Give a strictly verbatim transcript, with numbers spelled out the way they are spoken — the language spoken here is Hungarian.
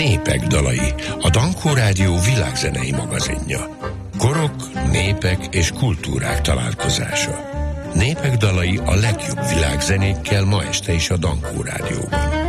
Népek dalai, a Dankó Rádió világzenei magazinja. Korok, népek és kultúrák találkozása. Népek dalai a legjobb világzenékkel ma este is a Dankó Rádióban.